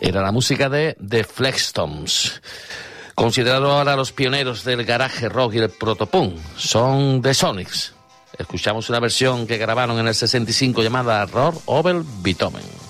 Era la música de The Flextones, considerados ahora los pioneros del garaje rock y el protopunk. Son The Sonics. Escuchamos una versión que grabaron en el 65 llamada Roar over Beethoven.